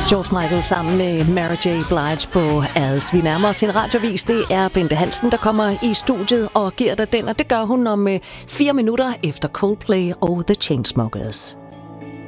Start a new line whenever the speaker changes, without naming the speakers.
George Michael sammen med Mary J. Blige på As. Vi nærmer os en radiovis. Det er Bente Hansen, der kommer i studiet og giver dig den, og det gør hun om 4 minutter efter Coldplay og The Chainsmokers.